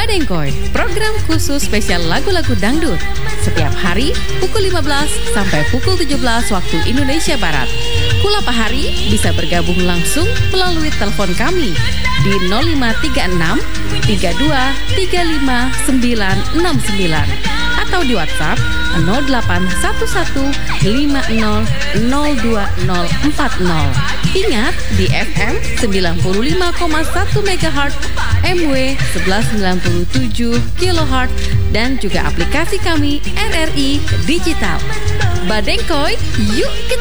Badengkoy, program khusus spesial lagu-lagu dangdut. Setiap hari pukul 15 sampai pukul 17 waktu Indonesia Barat. Kula Pak Hari bisa bergabung langsung melalui telepon kami di 0536 32 35 969 atau di WhatsApp 0811 50 02040. Ingat di FM 95,1 MHz, MW 1197 kHz dan juga aplikasi kami RRI Digital. Badengkoy, yuk kita